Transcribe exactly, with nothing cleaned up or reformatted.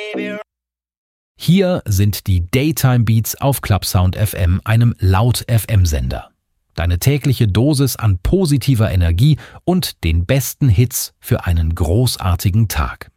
Hier sind die Daytime Beats auf Clubsound F M, einem Laut-F M-Sender. Deine tägliche Dosis an positiver Energie und den besten Hits für einen großartigen Tag.